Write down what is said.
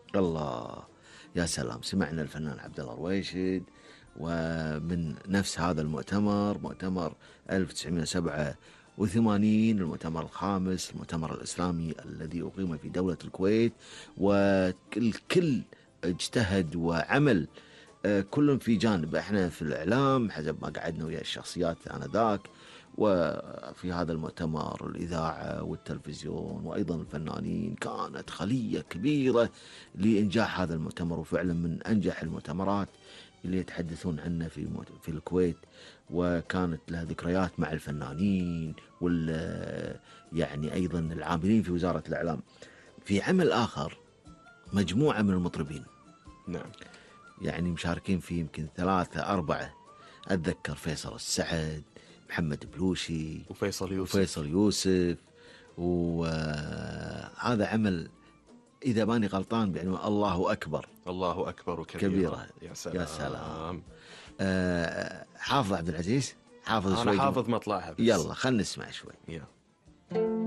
الله، يا سلام. سمعنا الفنان عبد الله رويشد، ومن نفس هذا المؤتمر، مؤتمر 1987، المؤتمر الخامس، المؤتمر الإسلامي الذي أقيم في دولة الكويت، والكل اجتهد وعمل، كل في جانب. احنا في الإعلام حسب ما قعدنا ويا الشخصيات آنذاك، وفي هذا المؤتمر الإذاعة والتلفزيون وأيضا الفنانين، كانت خلية كبيرة لإنجاح هذا المؤتمر، وفعلا من أنجح المؤتمرات اللي يتحدثون عنه في الكويت. وكانت لها ذكريات مع الفنانين يعني أيضا العاملين في وزارة الإعلام. في عمل آخر مجموعة من المطربين، نعم، يعني مشاركين فيه يمكن 3 4. أتذكر فيصل السعد، محمد بلوشي، وفيصل يوسف. وهذا عمل إذا ماني غلطان بعنوان الله أكبر. الله أكبر كبيرة. يا سلام، يا سلام. حافظ عبد العزيز، حافظ أنا شوي. حافظ مطلعها بس. يلا خلنا نسمع شوي. يلا.